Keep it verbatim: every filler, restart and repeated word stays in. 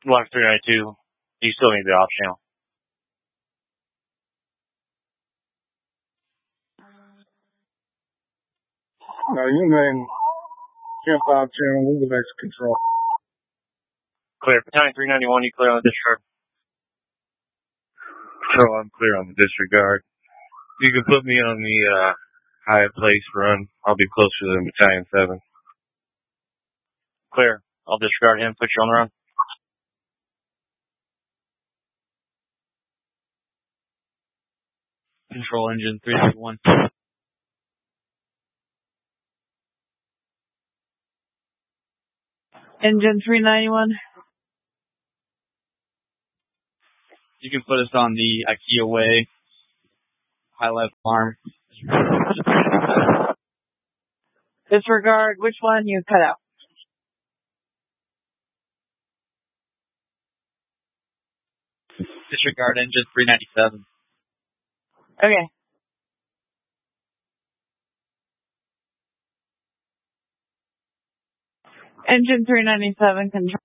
Block three ninety-two. You still need the off channel. No, you mean ten five channel, we'll go back to control. Clear. Battalion three ninety-one, you clear on the disregard. So I'm clear on the disregard. You can put me on the uh, high place run. I'll be closer than Battalion seven. Clear. I'll disregard him, put you on the run. Control engine three ninety-one. Engine three ninety-one. You can put us on the IKEA way, high left arm. Disregard, which one you cut out? Disregard engine three ninety-seven. Okay. Engine three ninety-seven, control.